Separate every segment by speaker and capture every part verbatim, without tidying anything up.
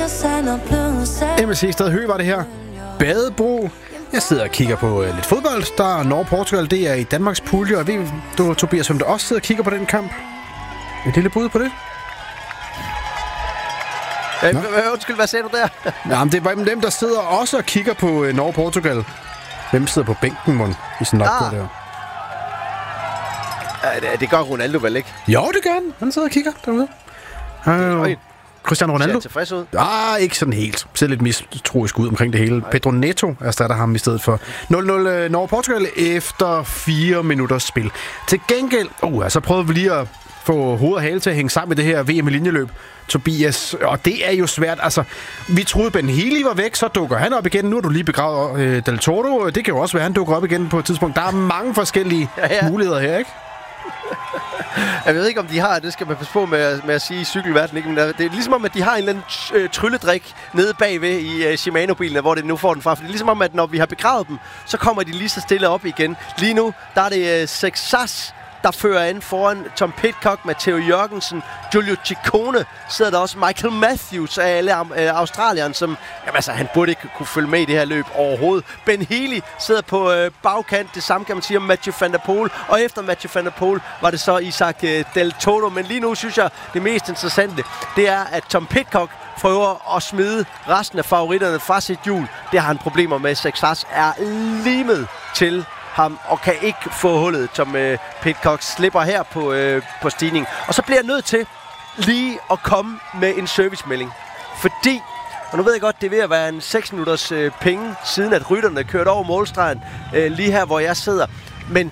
Speaker 1: M C Stad Høgh var det her. Badebro. Jeg sidder og kigger på uh, lidt fodbold. Der er Norge-Portugal, det er i Danmarks pulje. Og ved du, Tobias, om du også sidder og kigger på den kamp? Et lille bud på det?
Speaker 2: Øh, undskyld, hvad sagde du der?
Speaker 1: Jamen, det var dem, der sidder også og kigger på uh, Norge-Portugal. Hvem sidder på bænken, mon, i sådan nok ah. der?
Speaker 2: Ja, det, det gør Ronaldo vel ikke?
Speaker 1: Jo, det gør han. Han sidder og kigger derude. Uh, Cristiano Ronaldo?
Speaker 2: Ser tilfreds ud.
Speaker 1: Ah, ikke sådan helt. Ser lidt mistroisk ud omkring det hele. Nej. Pedro Neto erstatter ham i stedet for nul nul Norge-Portugal efter fire minutters spil. Til gengæld, uh, så prøvede vi lige at få hoved og hale til at hænge sammen med det her V M i linjeløb, Tobias. Og det er jo svært. Altså, vi troede, Ben Healy var væk, så dukker han op igen. Nu er du lige begravet øh, Del Toro. Det kan jo også være, han dukker op igen på et tidspunkt. Der er mange forskellige ja, ja. muligheder her, ikke?
Speaker 2: Jeg ved ikke, om de har, det skal man passe på med, med at sige i cykelverdenen, ikke? Men det er ligesom om, at de har en eller anden øh, trylledrik nede bagved i øh, Shimano-bilen, hvor det nu får den fra. For det er ligesom om, at når vi har begravet dem, så kommer de lige så stille op igen. Lige nu, der er det øh, Sexas, der fører ind foran Tom Pidcock, Matteo Jørgensen, Giulio Ciccone, sidder der også Michael Matthews af alle øh, australierne, som, jamen altså, han burde ikke kunne følge med i det her løb overhovedet. Ben Healy sidder på øh, bagkant, det samme kan man sige om Mathieu van der Poel, og efter Mathieu van der Poel var det så Isaac øh, Del Toro, men lige nu synes jeg, det mest interessante, det er, at Tom Pidcock prøver at smide resten af favoritterne fra sit hjul. Det har han problemer med. Sexas er limet til ham og kan ikke få hullet. Tom øh, Pidcock slipper her på, øh, på stigning. Og så bliver jeg nødt til lige at komme med en servicemelding. Fordi, og nu ved jeg godt, det er ved at være en seks minutters øh, penge, siden at rytterne kørte over målstregen, øh, lige her, hvor jeg sidder. Men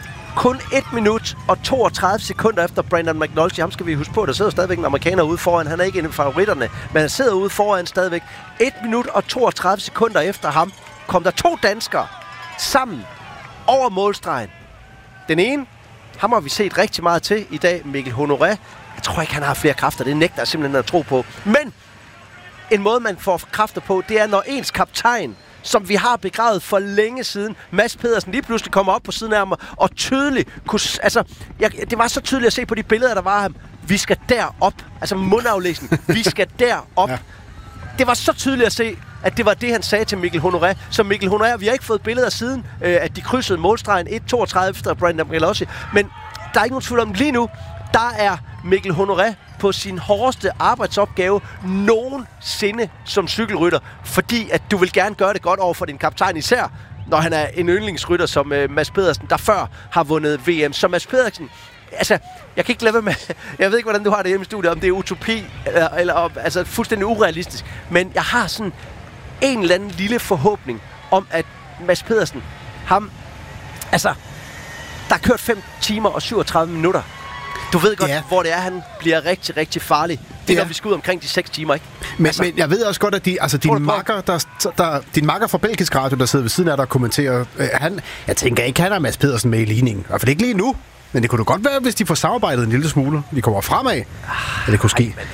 Speaker 2: kun et minut og toogtredive sekunder efter Brandon McNulty, ham skal vi huske på, der sidder stadigvæk en amerikaner ude foran. Han er ikke en af favoritterne, men han sidder ude foran stadigvæk. et minut og toogtredive sekunder efter ham kom der to danskere sammen over målstregen. Den ene, ham har vi set rigtig meget til i dag, Mikkel Honoré. Jeg tror ikke, han har flere kræfter. Det nægter jeg simpelthen at tro på. Men en måde, man får kræfter på, det er, når ens kaptajn, som vi har begravet for længe siden, Mads Pedersen, lige pludselig kommer op på siden af mig og tydeligt kunne... Altså, jeg, det var så tydeligt at se på de billeder, der var af ham. Vi skal derop. Altså mundaflæsning. Vi skal derop. Ja. Det var så tydeligt at se, at det var det, han sagde til Mikkel Honoré. Så Mikkel Honoré, vi har ikke fået billeder siden, øh, at de krydsede målstregen et toogtredive efter Brandon McNulty. Men der er ikke nogen tvivl om, lige nu, der er Mikkel Honoré på sin hårdeste arbejdsopgave nogensinde som cykelrytter. Fordi at du vil gerne gøre det godt over for din kaptajn, især når han er en yndlingsrytter som øh, Mads Pedersen, der før har vundet V M. Så Mads Pedersen, altså, jeg kan ikke lade være med, jeg ved ikke, hvordan du har det hjemme i studiet, om det er utopi, eller, eller altså fuldstændig urealistisk. Men jeg har sådan en eller anden lille forhåbning om, at Mads Pedersen, ham, altså, der er kørt fem timer og syvogtredive minutter. Du ved godt, ja. hvor det er, han bliver rigtig, rigtig farlig. Det er, ja. når vi skal ud omkring de seks timer, ikke?
Speaker 1: Men,
Speaker 2: altså,
Speaker 1: men jeg ved også godt, at de, altså, din, makker, der, der, din makker fra Belgisk Radio, der sidder ved siden af dig og kommenterer, øh, han, jeg tænker ikke, han har Mads Pedersen med i ligningen. I hvert fald ikke lige nu. Men det kunne da godt være, hvis de får samarbejdet en lille smule. Vi kommer fremad, at det kunne ske.
Speaker 2: Ej,